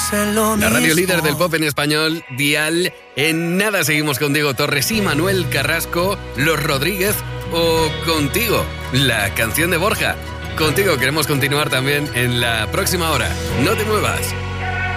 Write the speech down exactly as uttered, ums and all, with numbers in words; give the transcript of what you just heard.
La radio líder del pop en español, Dial. En nada seguimos con Diego Torres y Manuel Carrasco, Los Rodríguez o Contigo, la canción de Borja. Contigo queremos continuar también en la próxima hora. No te muevas.